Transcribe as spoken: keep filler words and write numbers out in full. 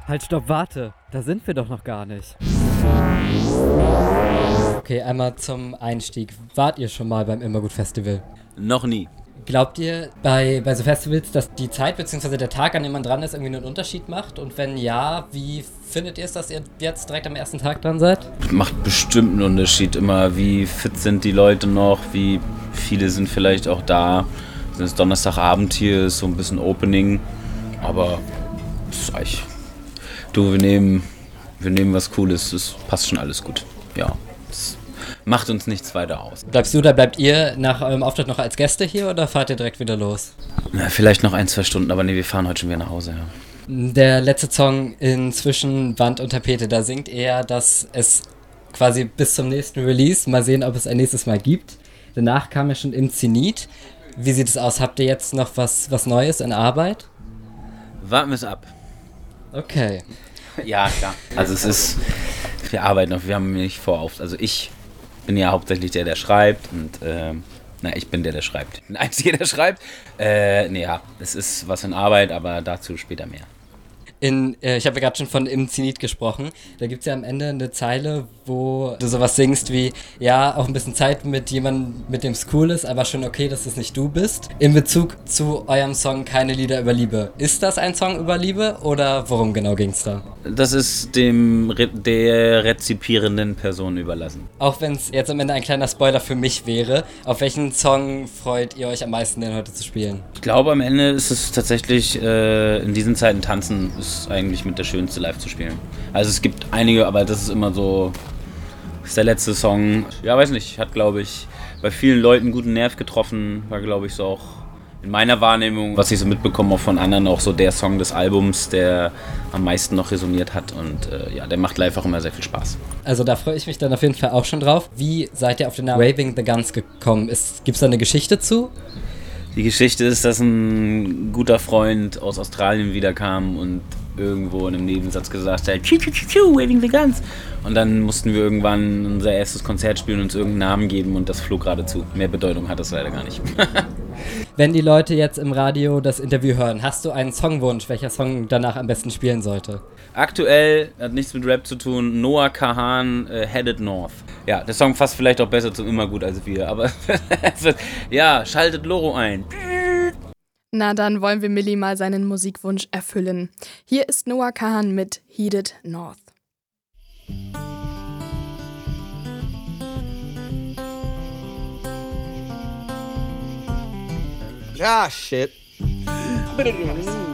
Halt, stopp, warte. Da sind wir doch noch gar nicht. Okay, einmal zum Einstieg. Wart ihr schon mal beim Immergut-Festival? Noch nie. Glaubt ihr bei, bei so Festivals, dass die Zeit bzw. der Tag, an dem man dran ist, irgendwie einen Unterschied macht? Und wenn ja, wie findet ihr es, dass ihr jetzt direkt am ersten Tag dran seid? Macht bestimmt einen Unterschied immer, wie fit sind die Leute noch, wie viele sind vielleicht auch da. Es ist Donnerstagabend hier, ist so ein bisschen Opening, aber das ist eigentlich... Du, wir nehmen, wir nehmen was Cooles, es passt schon alles gut. Ja, das macht uns nichts weiter aus. Bleibst du oder bleibt ihr nach eurem Auftritt noch als Gäste hier oder fahrt ihr direkt wieder los? Na, vielleicht noch ein, zwei Stunden, aber nee, wir fahren heute schon wieder nach Hause, ja. Der letzte Song in Zwischen Wand und Tapete, da singt er, dass es quasi bis zum nächsten Release, mal sehen, ob es ein nächstes Mal gibt. Danach kam er schon im Zenit. Wie sieht es aus? Habt ihr jetzt noch was, was Neues in Arbeit? Warten wir es ab. Okay. Ja, klar. Also es ist, wir arbeiten noch, wir haben nicht vor, auf, also ich bin ja hauptsächlich der, der schreibt und, ähm, na, ich bin der, der schreibt. Ich bin der Einzige, der schreibt. Äh, nee, ja, es ist was in Arbeit, aber dazu später mehr. In, äh, ich habe ja gerade schon von Im Zenit gesprochen. Da gibt es ja am Ende eine Zeile, wo du sowas singst wie, ja, auch ein bisschen Zeit mit jemandem, mit dem es cool ist, aber schon okay, dass es nicht du bist. In Bezug zu eurem Song Keine Lieder über Liebe. Ist das ein Song über Liebe oder worum genau ging es da? Das ist dem Re- der rezipierenden Person überlassen. Auch wenn es jetzt am Ende ein kleiner Spoiler für mich wäre, auf welchen Song freut ihr euch am meisten denn heute zu spielen? Ich glaube, am Ende ist es tatsächlich, äh, in diesen Zeiten tanzen ist eigentlich mit der schönste live zu spielen. Also es gibt einige, aber das ist immer so, das ist der letzte Song. Ja, weiß nicht, hat, glaube ich, bei vielen Leuten einen guten Nerv getroffen, war, glaube ich, so auch in meiner Wahrnehmung, was ich so mitbekomme, auch von anderen, auch so der Song des Albums, der am meisten noch resoniert hat und äh, ja, der macht live auch immer sehr viel Spaß. Also da freue ich mich dann auf jeden Fall auch schon drauf. Wie seid ihr auf den Namen Waving the Guns gekommen? Gibt es da eine Geschichte zu? Die Geschichte ist, dass ein guter Freund aus Australien wiederkam und irgendwo in einem Nebensatz gesagt hat, tschu, tschu, tschu, tschu, waving the guns. Und dann mussten wir irgendwann unser erstes Konzert spielen und uns irgendeinen Namen geben und das flog geradezu. Mehr Bedeutung hat das leider gar nicht. Wenn die Leute jetzt im Radio das Interview hören, hast du einen Songwunsch, welcher Song danach am besten spielen sollte? Aktuell, hat nichts mit Rap zu tun, Noah Kahan, äh, Headed North. Ja, der Song passt vielleicht auch besser zum Immergut als wir, aber ja, schaltet Loro ein. Na, dann wollen wir Milli mal seinen Musikwunsch erfüllen. Hier ist Noah Kahan mit Headed North. Ah, shit.